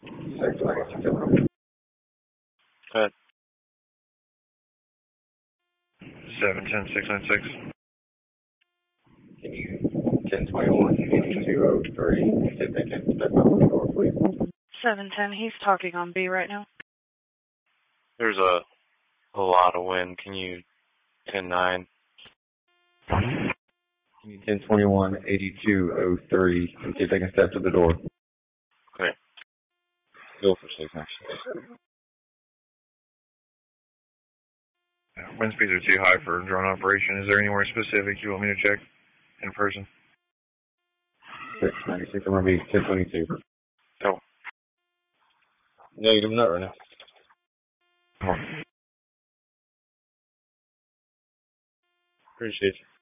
Good. 710-696. Can you 1021-8203 see if they can step out the door, please? 710, he's talking on B right now. There's a lot of wind. Can you 10-9? Can you 1021-8203 and see if they can step to the door? Okay. Go for 696. Wind speeds are too high for drone operation. Is there anywhere specific you want me to check in person? 696, I'm going to be 1022. No. Negative nut right now. Appreciate you.